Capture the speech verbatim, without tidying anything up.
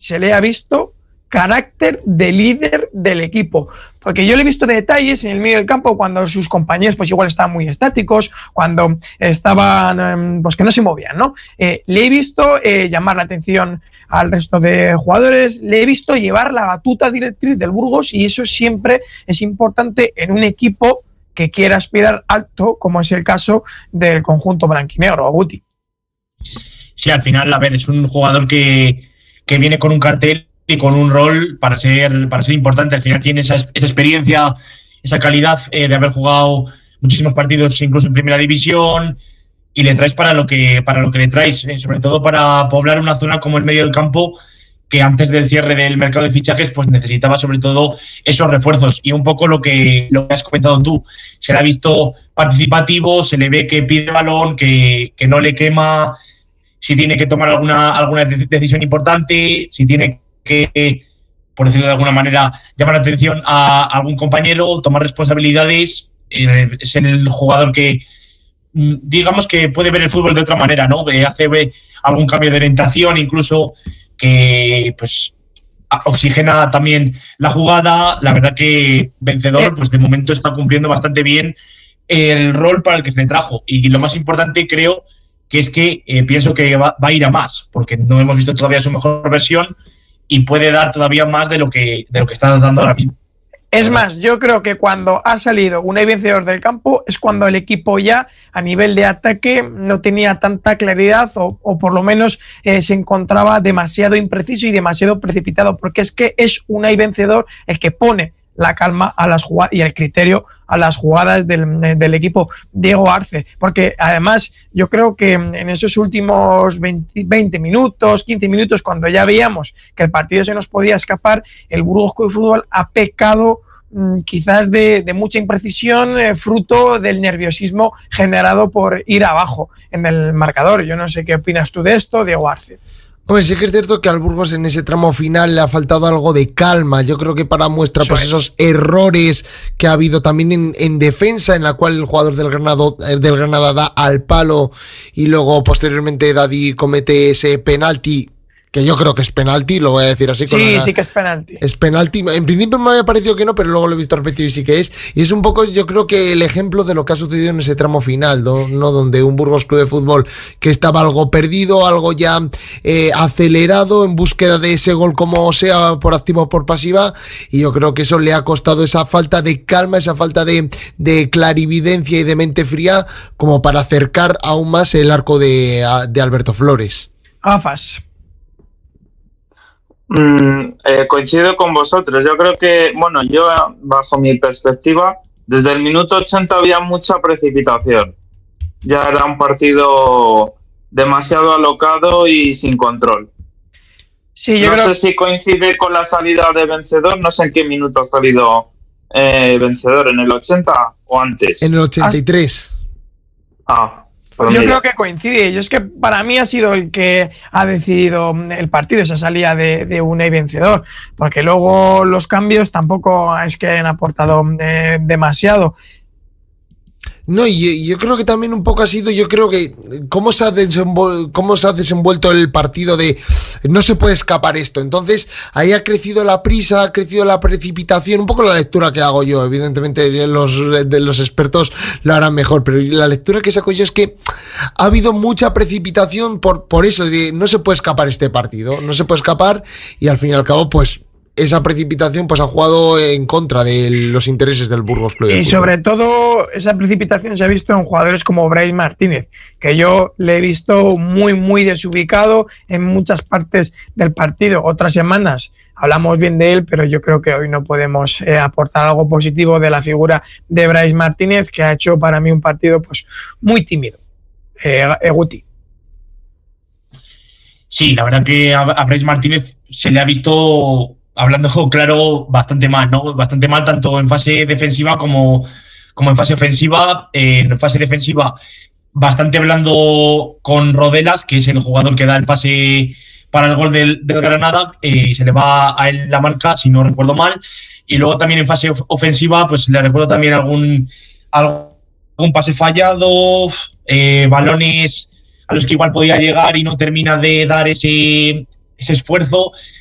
se le ha visto carácter de líder del equipo, porque yo le he visto detalles en el medio del campo cuando sus compañeros pues igual estaban muy estáticos, cuando estaban pues que no se movían, ¿no? Eh, le he visto eh, llamar la atención al resto de jugadores, le he visto llevar la batuta directriz del Burgos, y eso siempre es importante en un equipo que quiera aspirar alto, como es el caso del conjunto blanquinegro, Guti. Sí, al final, a ver, es un jugador que, que viene con un cartel y con un rol para ser, para ser importante. Al final tiene esa, esa experiencia, esa calidad eh, de haber jugado muchísimos partidos, incluso en primera división, y le traes para lo que, para lo que le traes, eh, sobre todo para poblar una zona como el medio del campo, que antes del cierre del mercado de fichajes pues necesitaba sobre todo esos refuerzos. Y un poco lo que, lo que has comentado tú, se le ha visto participativo, se le ve que pide balón, que, que no le quema si tiene que tomar alguna, alguna decisión importante, si tiene que, por decirlo de alguna manera, llamar la atención a algún compañero, tomar responsabilidades. Eh, es el jugador que, digamos, que puede ver el fútbol de otra manera, ¿no? Eh, hace eh, algún cambio de orientación, incluso que pues oxigena también la jugada. La verdad que Vencedor, pues de momento está cumpliendo bastante bien el rol para el que se le trajo. Y lo más importante, creo, que es que eh, pienso que va, va a ir a más, porque no hemos visto todavía su mejor versión y puede dar todavía más de lo que, de lo que está dando ahora mismo. Es más, yo creo que cuando ha salido Unai Vencedor del campo es cuando el equipo ya a nivel de ataque no tenía tanta claridad, o, o por lo menos eh, se encontraba demasiado impreciso y demasiado precipitado, porque es que es Unai Vencedor el que pone la calma a las jugadas y el criterio a las jugadas del, del equipo Diego Arce, porque además yo creo que en esos últimos veinte, veinte minutos, quince minutos, cuando ya veíamos que el partido se nos podía escapar, el Burgos Club de Fútbol ha pecado mmm, quizás de, de mucha imprecisión, eh, fruto del nerviosismo generado por ir abajo en el marcador. Yo no sé qué opinas tú de esto, Diego Arce. Hombre, sí que es cierto que al Burgos en ese tramo final le ha faltado algo de calma. Yo creo que para muestra pues esos errores que ha habido también en, en defensa, en la cual el jugador del Granada, del Granada da al palo y luego posteriormente Daddy comete ese penalti, que yo creo que es penalti, lo voy a decir así. Con sí, la, sí que es penalti. Es penalti. En principio me había parecido que no, pero luego lo he visto repetido y sí que es. Y es un poco, yo creo que el ejemplo de lo que ha sucedido en ese tramo final, ¿no? ¿no? Donde un Burgos Club de Fútbol que estaba algo perdido, algo ya eh, acelerado en búsqueda de ese gol, como sea, por activa o por pasiva. Y yo creo que eso le ha costado esa falta de calma, esa falta de, de clarividencia y de mente fría, como para acercar aún más el arco de, de Alberto Flores. Gafas. Mm, eh, coincido con vosotros. Yo creo que, bueno, yo bajo mi perspectiva, desde el minuto ochenta había mucha precipitación. Ya era un partido demasiado alocado y sin control. Sí, yo no creo... sé si coincide con la salida de Vencedor. No sé en qué minuto ha salido eh, Vencedor, ¿en el ochenta o antes? En el ochenta y tres. Ah. Pues yo creo que coincide. Yo es que para mí ha sido el que ha decidido el partido, esa salida de, de Unai Vencedor, porque luego los cambios tampoco es que hayan aportado eh, demasiado. No, y yo creo que también un poco ha sido, yo creo que cómo se ha desenvuelto, cómo se ha desenvuelto el partido de no se puede escapar esto. Entonces ahí ha crecido la prisa, ha crecido la precipitación, un poco la lectura que hago yo. Evidentemente los, de los expertos lo harán mejor, pero la lectura que saco yo es que ha habido mucha precipitación por, por eso, de no se puede escapar este partido, no se puede escapar, y al fin y al cabo pues esa precipitación pues ha jugado en contra de los intereses del Burgos Club de Fútbol. Y sobre todo esa precipitación se ha visto en jugadores como Brais Martínez, que yo le he visto muy muy desubicado en muchas partes del partido. Otras semanas hablamos bien de él, pero yo creo que hoy no podemos eh, aportar algo positivo de la figura de Brais Martínez, que ha hecho para mí un partido pues muy tímido. Eh, eh, Guti. Sí, la verdad que a, a Brais Martínez se le ha visto, hablando claro, bastante mal, ¿no? Bastante mal tanto en fase defensiva como, como en fase ofensiva. Eh, en fase defensiva bastante blando con Rodelas, que es el jugador que da el pase para el gol del, del Granada, eh, y se le va a él la marca, si no recuerdo mal. Y luego también en fase of- ofensiva, pues le recuerdo también algún, algún pase fallado, eh, balones a los que igual podía llegar y no termina de dar ese, ese esfuerzo.